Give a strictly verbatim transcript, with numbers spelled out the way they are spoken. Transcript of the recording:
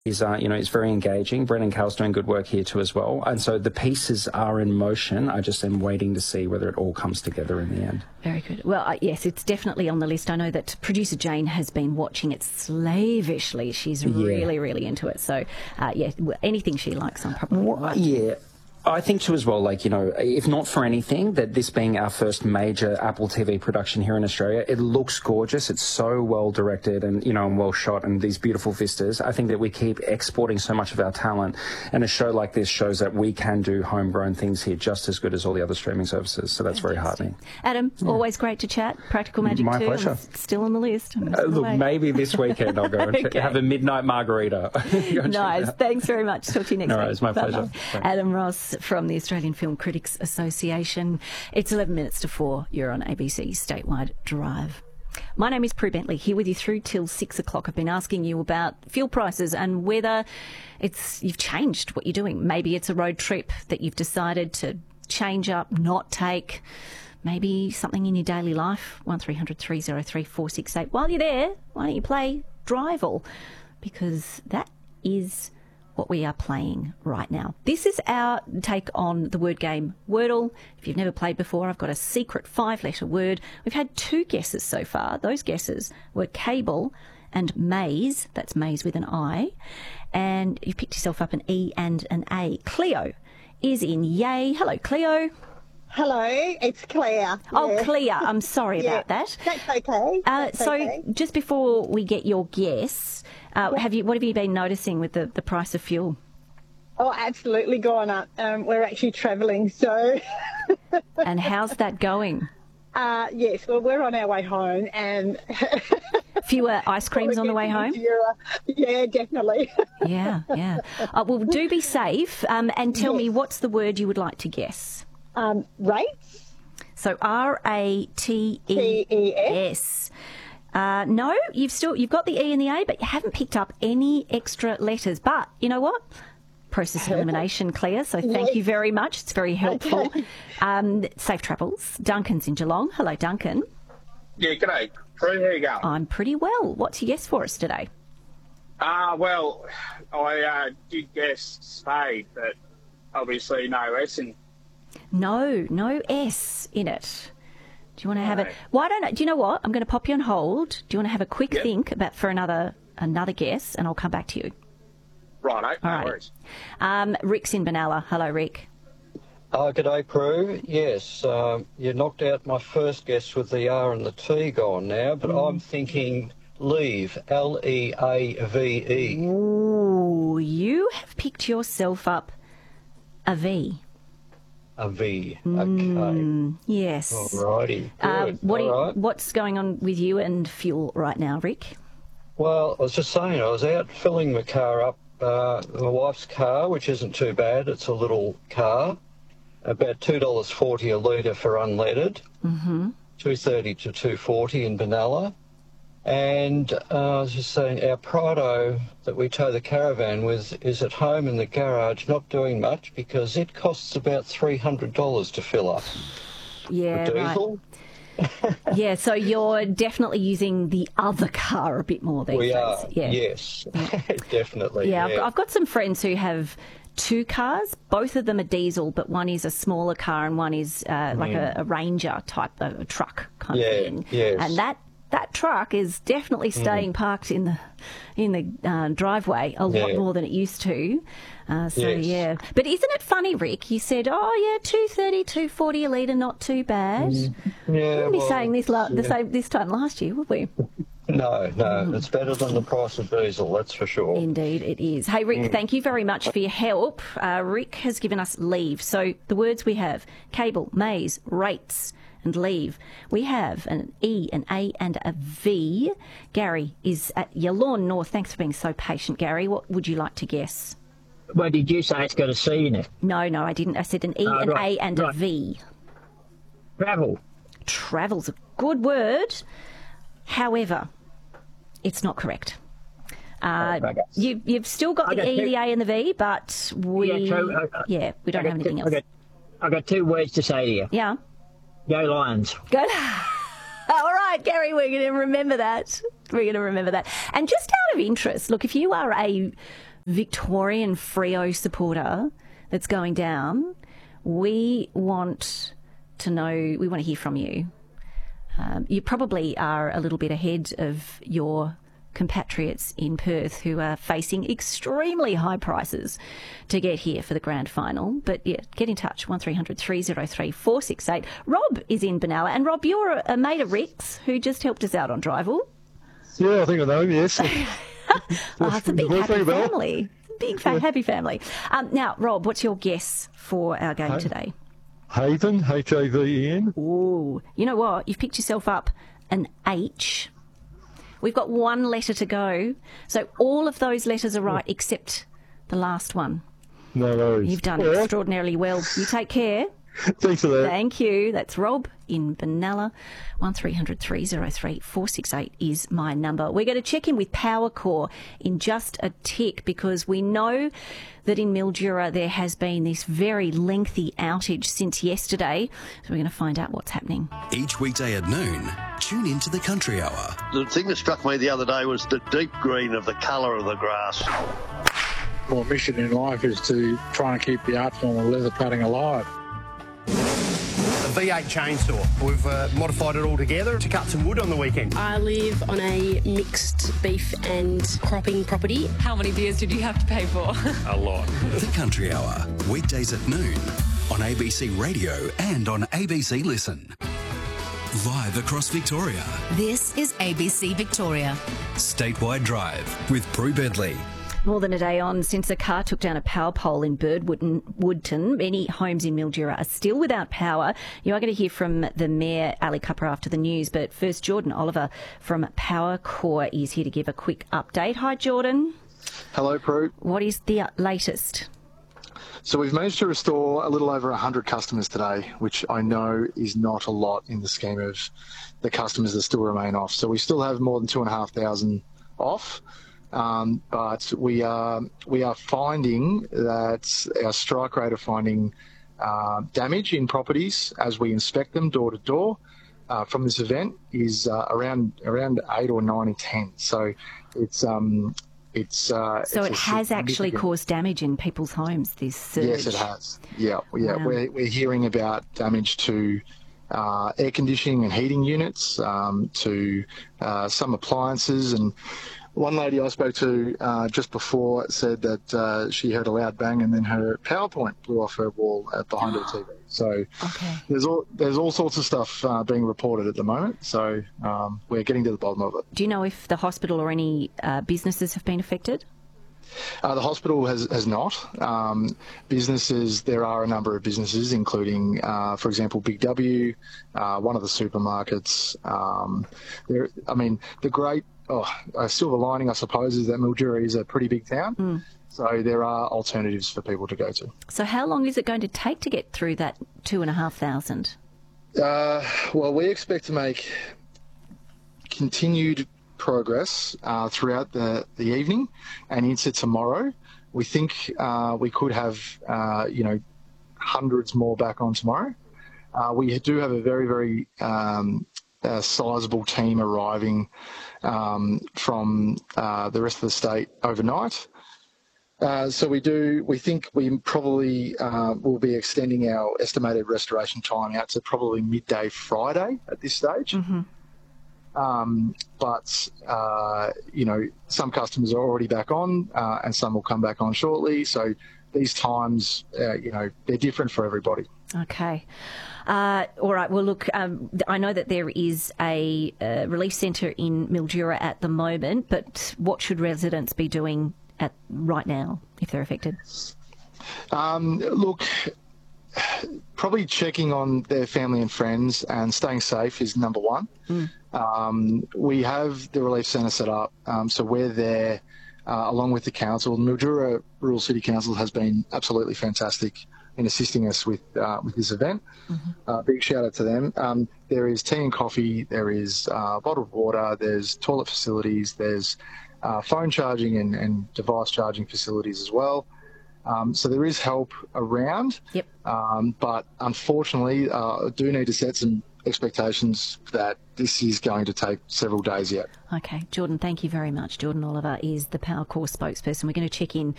is, uh, you know, it's very engaging. Brendan Cowell's doing good work here too as well. And so the pieces are in motion. I just am waiting to see whether it all comes together in the end. Very good. Well, uh, yes, it's definitely on the list. I know that producer Jane has been watching it slavishly. She's really, yeah. really into it. So, uh, yeah, anything she likes, I'm probably well, right. Yeah. I think too as well, like, you know, if not for anything, that this being our first major Apple T V production here in Australia, it looks gorgeous. It's so well directed and, you know, and well shot and these beautiful vistas. I think that we keep exporting so much of our talent, and a show like this shows that we can do homegrown things here just as good as all the other streaming services. So that's very heartening. Adam, yeah. always great to chat. Practical Magic My too. pleasure. I'm still on the list. Uh, look, away. maybe this weekend I'll go and okay. have a midnight margarita. Nice. Thanks very much. Talk to you next no, week. No, it's my Bye-bye. pleasure. Adam Ross from the Australian Film Critics Association. It's eleven minutes to four. You're on A B C Statewide Drive. My name is Prue Bentley, here with you through till six o'clock. I've been asking you about fuel prices and whether it's you've changed what you're doing. Maybe it's a road trip that you've decided to change up, not take. Maybe something in your daily life. one three hundred three oh three four six eight. While you're there, why don't you play Drival? Because that is what we are playing right now. This is our take on the word game Wordle. If you've never played before, I've got a secret five-letter word. We've had two guesses so far. Those guesses were cable and maze. That's maze with an I. And you've picked yourself up an E and an A. Cleo is in yay. Hello, Cleo. Hello, it's Claire. Oh, yeah. Claire, I'm sorry yeah. about that. That's okay. Uh, That's so okay. just before we get your guess, uh, yeah. have you? what have you been noticing with the, the price of fuel? Oh, absolutely gone up. Um, we're actually travelling, so... And how's that going? Uh, yes, well, we're on our way home and... Fewer ice creams on the way home? Yeah, definitely. yeah, yeah. Uh, well, do be safe um, and tell yes. me what's the word you would like to guess. Um, rates. So R A T E S. Uh, no, you've still you've got the E and the A, but you haven't picked up any extra letters. But you know what? Process elimination, Claire. So thank yes. you very much. It's very helpful. Okay. Um, safe travels. Duncan's in Geelong. Hello, Duncan. Yeah, g'day. How are you going? I'm pretty well. What's your guess for us today? Ah, uh, well, I uh, did guess spade, but obviously no S in. No, no S in it. Do you want to have it? Why don't I, do you know what? I'm going to pop you on hold. Do you want to have a quick yep. think about for another another guess, and I'll come back to you. Right, no All right. worries. Um, Rick's in Benalla. Hello, Rick. Oh, g'day, Prue. Yes, um, you knocked out my first guess with the R and the T gone now, but mm. I'm thinking leave, L E A V E. Ooh, you have picked yourself up a V. A V, okay. Mm, yes. Alrighty. Uh, what All you, right. What's going on with you and fuel right now, Rick? Well, I was just saying, I was out filling my car up, uh, my wife's car, which isn't too bad. It's a little car, about two dollars forty a litre for unleaded, mm-hmm. two thirty to two forty in Benalla. And uh, I was just saying, our Prado that we tow the caravan with is at home in the garage, not doing much because it costs about three hundred dollars to fill up. Yeah, the diesel. Right. Yeah, so you're definitely using the other car a bit more these we days. Are, yeah. yes, yeah. Definitely. Yeah, yeah. I've, got, I've got some friends who have two cars. Both of them are diesel, but one is a smaller car and one is uh, like mm. a, a Ranger type of a truck kind yeah, of thing. Yes. And that That truck is definitely staying mm. parked in the in the uh, driveway a lot yeah. more than it used to. Uh, so, yes. yeah. But isn't it funny, Rick? You said, oh, yeah, two thirty, two forty a litre, not too bad. Mm. Yeah, we wouldn't well, be saying this, la- the yeah. same, this time last year, would we? No, no. Mm. It's better than the price of diesel, that's for sure. Indeed, it is. Hey, Rick, mm. thank you very much for your help. Uh, Rick has given us leave. So the words we have, cable, maze, rates, and leave. We have an E, an A and a V. Gary is at Yallourn North. Thanks for being so patient, Gary. What would you like to guess? Well, did you say it's got a C in it? No, no, I didn't. I said an E, uh, an right, A and right. a V. Travel. Travel's a good word. However, it's not correct. Uh, oh, okay. you, you've still got I the got E, two... the A and the V, but we, yeah, so, uh, yeah, we don't have anything two, else. I got, I got two words to say to you. Yeah. Go Lions. Go. All right, Gary, we're going to remember that. We're going to remember that. And just out of interest, look, if you are a Victorian Freo supporter that's going down, we want to know, we want to hear from you. Um, you probably are a little bit ahead of your compatriots in Perth who are facing extremely high prices to get here for the grand final. But yeah, get in touch, one three hundred three oh three four six eight. Rob is in Benalla. And Rob, you're a, a mate of Rick's who just helped us out on Drival. Yeah, I think I know him, yes. Oh, it's a big happy family. Big fat happy family. Um, now, Rob, what's your guess for our game Hey. today? Haven, H A V E N. Ooh, you know what? You've picked yourself up an H. We've got one letter to go. So all of those letters are right except the last one. No worries. You've done All right. extraordinarily well. You take care. Thanks for that. Thank you. That's Rob in Benalla. one three hundred three oh three four six eight is my number. We're going to check in with Powercor in just a tick because we know that in Mildura there has been this very lengthy outage since yesterday. So we're going to find out what's happening. Each weekday at noon, tune into the Country Hour. The thing that struck me the other day was the deep green of the colour of the grass. My mission in life is to try and keep the art form of leather cutting alive. A V eight chainsaw. We've uh, modified it all together to cut some wood on the weekend. I live on a mixed beef and cropping property. How many beers did you have to pay for? A lot. The Country Hour, weekdays at noon on A B C Radio and on A B C Listen. Live across Victoria. This is A B C Victoria. Statewide Drive with Prue Bentley. More than a day on since a car took down a power pole in Birdwoodton. Woodton. Many homes in Mildura are still without power. You are going to hear from the Mayor, Ali Cupper, after the news. But first, Jordan Oliver from Powercor is here to give a quick update. Hi, Jordan. Hello, Prue. What is the latest? So we've managed to restore a little over one hundred customers today, which I know is not a lot in the scheme of the customers that still remain off. So we still have more than two thousand five hundred off. Um, but we are we are finding that our strike rate of finding uh, damage in properties as we inspect them door to door uh, from this event is uh, around around eight or nine in ten. So it's um it's uh, so it's it has actually caused damage in people's homes. This surge. Yes, it has. Yeah, yeah. Wow. We're we're hearing about damage to uh, air conditioning and heating units, um, to uh, some appliances. And one lady I spoke to uh, just before said that uh, she heard a loud bang and then her PowerPoint blew off her wall uh, behind her T V. So okay. there's all there's all sorts of stuff uh, being reported at the moment. So um, we're getting to the bottom of it. Do you know if the hospital or any uh, businesses have been affected? Uh, the hospital has, has not. Um, businesses, there are a number of businesses, including, uh, for example, Big W, uh, one of the supermarkets. Um, there, I mean, the great oh, a silver lining, I suppose, is that Mildura is a pretty big town. Mm. So there are alternatives for people to go to. So how long is it going to take to get through that two and a half thousand? Uh, well, we expect to make continued progress uh, throughout the, the evening and into tomorrow. We think uh, we could have, uh, you know, hundreds more back on tomorrow. Uh, we do have a very, very um, uh, sizable team arriving um, from uh, the rest of the state overnight. Uh, so we do, we think we probably uh, will be extending our estimated restoration time out to probably midday Friday at this stage. Mm-hmm. Um, but, uh, you know, some customers are already back on uh, and some will come back on shortly. So these times, uh, you know, they're different for everybody. Okay. Uh, all right. Well, look, um, I know that there is a uh, relief centre in Mildura at the moment, but what should residents be doing at right now if they're affected? Um, look, probably checking on their family and friends and staying safe is number one. Mm. Um, we have the relief centre set up, um, so we're there uh, along with the council. Mildura Rural City Council has been absolutely fantastic in assisting us with uh, with this event. Mm-hmm. Uh, big shout out to them. Um, there is tea and coffee, there is uh, bottled water, there's toilet facilities, there's uh, phone charging and, and device charging facilities as well. Um, so there is help around, yep. um, but unfortunately, uh, I do need to set some expectations that this is going to take several days yet. Okay, Jordan, thank you very much. Jordan Oliver is the Powercorp spokesperson. We're going to check in